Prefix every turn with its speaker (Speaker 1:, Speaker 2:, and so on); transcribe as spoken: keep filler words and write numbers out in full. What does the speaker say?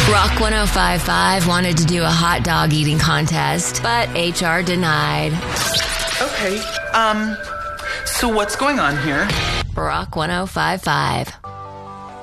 Speaker 1: Rock one oh five five wanted to do a hot dog eating contest, but H R denied.
Speaker 2: Okay, um, so what's going on here?
Speaker 1: Rock one oh five five.